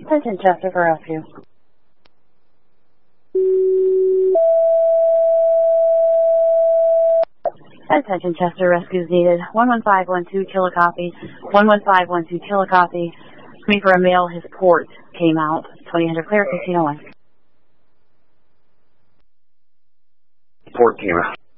Attention Chester for rescue. Attention Chester, rescues needed. 11512 kilocopy. 11512 kilocopy. Coming for a male, his port came out. 2000 clear, Casino 1. Port came out.